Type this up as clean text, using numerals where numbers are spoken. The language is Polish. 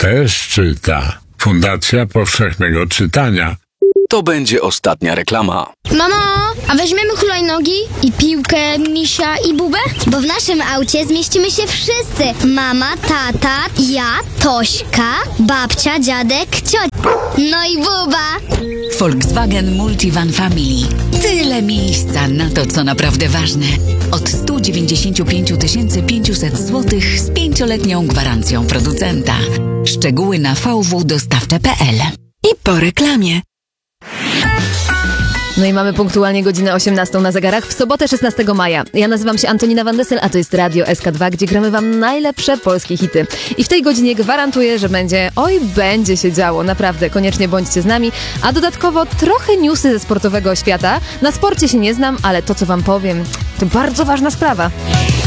też czyta. Fundacja Powszechnego Czytania. To będzie ostatnia reklama. Mamo, a weźmiemy hulajnogi i piłkę, misia i bubę? Bo w naszym aucie zmieścimy się wszyscy. Mama, tata, ja, Tośka, babcia, dziadek, ciocia. No i buba. Volkswagen Multivan Family. Tyle miejsca na to, co naprawdę ważne. Od 195 500 zł z 5-letnią gwarancją producenta. Szczegóły na vwdostawcze.pl. I po reklamie. No i mamy punktualnie godzinę 18 na zegarach w sobotę 16 maja. Ja nazywam się Antonina Van Dessel, a to jest Radio SK2, gdzie gramy wam najlepsze polskie hity. I w tej godzinie gwarantuję, że będzie się działo. Naprawdę, koniecznie bądźcie z nami. A dodatkowo trochę newsy ze sportowego świata. Na sporcie się nie znam, ale to, co wam powiem, to bardzo ważna sprawa.